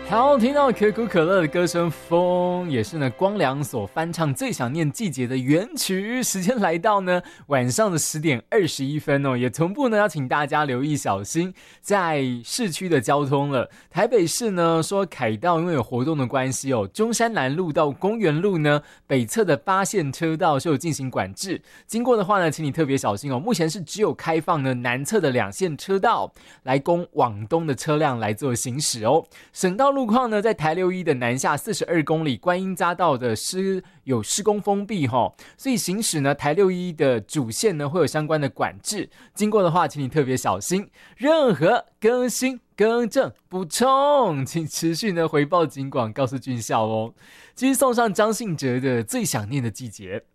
好，听到可口可乐的歌声《风》，也是呢光良所翻唱《最想念季节》的原曲。时间来到呢晚上的10:21哦，也同步呢要请大家留意小心在市区的交通了。台北市呢说凯道因为有活动的关系哦，中山南路到公园路呢北侧的8线车道是有进行管制，经过的话呢请你特别小心哦。目前是只有开放呢南侧的2线车道来供往东的车辆来做行驶哦。省道路况呢，在台6一的南下42公里观音匝道的有施工封闭所以行驶呢台6一的主线呢会有相关的管制，经过的话请你特别小心。任何更新更正补充请持续呢回报警广告诉军校哦。继续送上张信哲的最想念的季节。